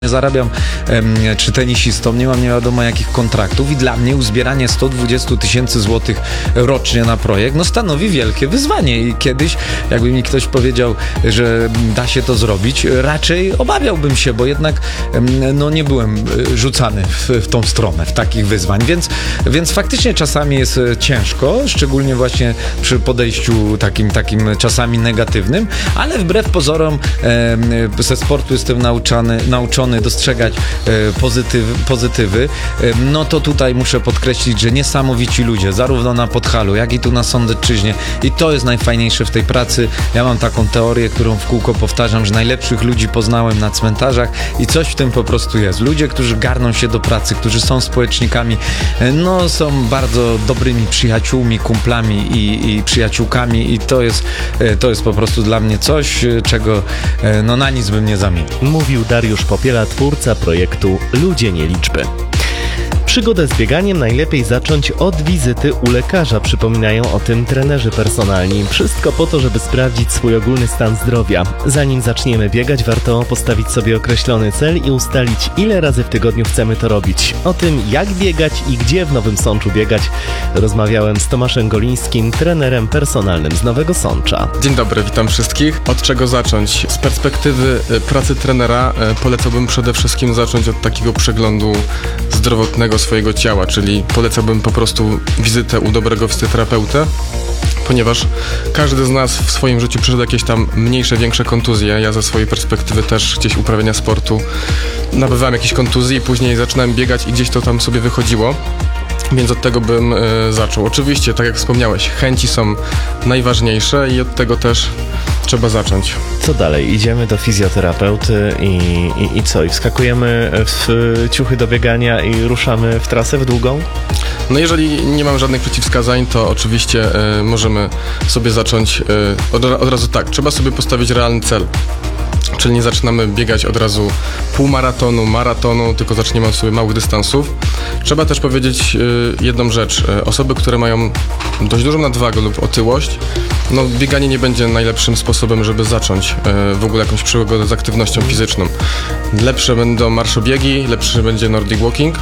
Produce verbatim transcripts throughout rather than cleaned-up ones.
Zarabiam em, czy tenisistą, nie mam nie wiadomo jakich kontraktów i dla mnie uzbieranie sto dwadzieścia tysięcy złotych rocznie na projekt no stanowi wielkie wyzwanie i kiedyś jakby mi ktoś powiedział, że da się to zrobić, raczej obawiałbym się, bo jednak em, no nie byłem rzucany w, w tą stronę, w takich wyzwań, więc, więc faktycznie czasami jest ciężko, szczególnie właśnie przy podejściu takim, takim czasami negatywnym, ale wbrew pozorom em, ze sportu jestem nauczany, nauczony dostrzegać e, pozytyw, pozytywy, e, no to tutaj muszę podkreślić, że niesamowici ludzie, zarówno na Podhalu, jak i tu na Sądecczyźnie i to jest najfajniejsze w tej pracy. Ja mam taką teorię, którą w kółko powtarzam, że najlepszych ludzi poznałem na cmentarzach i coś w tym po prostu jest. Ludzie, którzy garną się do pracy, którzy są społecznikami, e, no są bardzo dobrymi przyjaciółmi, kumplami i, i przyjaciółkami i to jest, e, to jest po prostu dla mnie coś, czego e, no na nic bym nie zamienił. Mówił Dariusz Popiela, twórca projektu Ludzie nie liczby. Przygodę z bieganiem najlepiej zacząć od wizyty u lekarza, przypominają o tym trenerzy personalni. Wszystko po to, żeby sprawdzić swój ogólny stan zdrowia. Zanim zaczniemy biegać, warto postawić sobie określony cel i ustalić, ile razy w tygodniu chcemy to robić. O tym, jak biegać i gdzie w Nowym Sączu biegać, rozmawiałem z Tomaszem Golińskim, trenerem personalnym z Nowego Sącza. Dzień dobry, witam wszystkich. Od czego zacząć? Z perspektywy pracy trenera polecałbym przede wszystkim zacząć od takiego przeglądu zdrowotnego swojego ciała, czyli polecałbym po prostu wizytę u dobrego fizjoterapeuty, ponieważ każdy z nas w swoim życiu przeszedł jakieś tam mniejsze, większe kontuzje. Ja ze swojej perspektywy też gdzieś uprawiania sportu nabywałem jakieś kontuzje i później zaczynałem biegać i gdzieś to tam sobie wychodziło. Więc od tego bym y, zaczął. Oczywiście, tak jak wspomniałeś, chęci są najważniejsze i od tego też trzeba zacząć. Co dalej? Idziemy do fizjoterapeuty i, i, i co? I wskakujemy w ciuchy do biegania i ruszamy w trasę w długą? No jeżeli nie mam żadnych przeciwwskazań, to oczywiście y, możemy sobie zacząć y, od, od razu tak. Trzeba sobie postawić realny cel. Czyli nie zaczynamy biegać od razu półmaratonu, maratonu, tylko zaczniemy od sobie małych dystansów. Trzeba też powiedzieć y, jedną rzecz. Y, osoby, które mają dość dużą nadwagę lub otyłość, no bieganie nie będzie najlepszym sposobem, żeby zacząć y, w ogóle jakąś przygodę z aktywnością fizyczną. Lepsze będą marszobiegi, lepszy będzie Nordic Walking,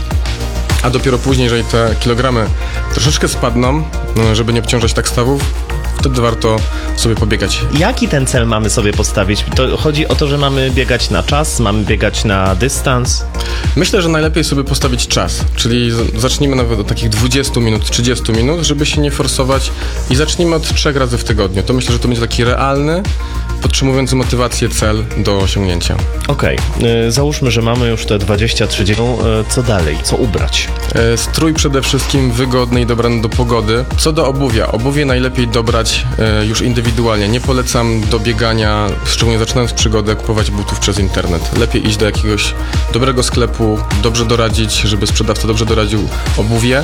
a dopiero później, jeżeli te kilogramy troszeczkę spadną, y, żeby nie obciążać tak stawów, wtedy warto sobie pobiegać. Jaki ten cel mamy sobie postawić? To chodzi o to, że mamy biegać na czas, mamy biegać na dystans? Myślę, że najlepiej sobie postawić czas, czyli zacznijmy nawet od takich dwudziestu minut, trzydziestu minut, żeby się nie forsować i zacznijmy od trzech razy w tygodniu. To myślę, że to będzie taki realny, podtrzymujący motywację cel do osiągnięcia. Okej, okay. Załóżmy, że mamy już te dwadzieścia trzydzieści. Co dalej? Co ubrać? Strój przede wszystkim wygodny i dobrany do pogody. Co do obuwia, obuwie najlepiej dobrać już indywidualnie. Nie polecam do biegania, szczególnie zaczynając przygodę, kupować butów przez internet. Lepiej iść do jakiegoś dobrego sklepu, dobrze doradzić, żeby sprzedawca dobrze doradził obuwie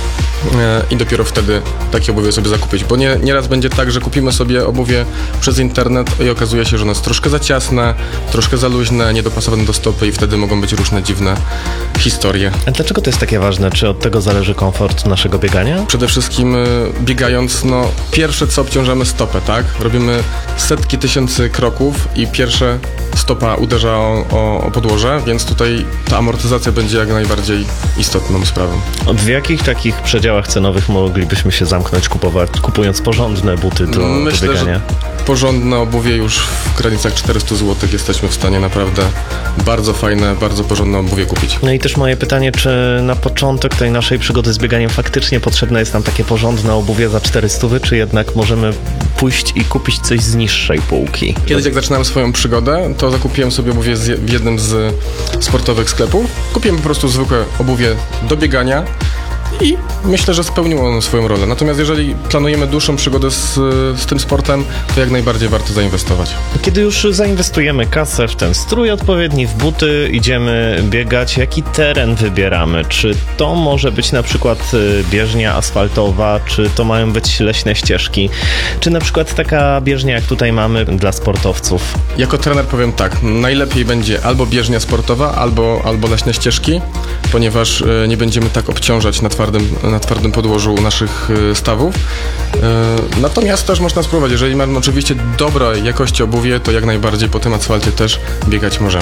i dopiero wtedy takie obuwie sobie zakupić, bo nie, nieraz będzie tak, że kupimy sobie obuwie przez internet i okazuje się, że ono jest troszkę za ciasne, troszkę za luźne, niedopasowane do stopy i wtedy mogą być różne dziwne historie. A dlaczego to jest takie ważne? Czy od tego zależy komfort naszego biegania? Przede wszystkim biegając, no pierwsze co obciążamy stopę, tak? Robimy setki tysięcy kroków i pierwsze stopa uderza o, o, o podłoże, więc tutaj ta amortyzacja będzie jak najbardziej istotną sprawą. W jakich takich przedziałach cenowych moglibyśmy się zamknąć, kupować, kupując porządne buty do, Myślę, do biegania? Że porządne obuwie już w granicach czterysta złotych jesteśmy w stanie naprawdę bardzo fajne, bardzo porządne obuwie kupić. No i też moje pytanie, czy na początek tej naszej przygody z bieganiem faktycznie potrzebne jest nam takie porządne obuwie za czterysta, czy jednak możemy pójść i kupić coś z niższej półki? Kiedyś jak zaczynałem swoją przygodę, to zakupiłem sobie obuwie w jednym z sportowych sklepów. Kupiłem po prostu zwykłe obuwie do biegania i myślę, że spełniło ono swoją rolę. Natomiast jeżeli planujemy dłuższą przygodę z, z tym sportem, to jak najbardziej warto zainwestować. Kiedy już zainwestujemy kasę w ten strój odpowiedni, w buty, idziemy biegać, jaki teren wybieramy? Czy to może być na przykład bieżnia asfaltowa, czy to mają być leśne ścieżki, czy na przykład taka bieżnia, jak tutaj mamy dla sportowców? Jako trener powiem tak, najlepiej będzie albo bieżnia sportowa, albo, albo leśne ścieżki, ponieważ nie będziemy tak obciążać na twardym, na twardym podłożu naszych stawów. Natomiast też można spróbować, jeżeli mamy oczywiście dobrej jakości obuwie, to jak najbardziej po tym asfalcie też biegać możemy.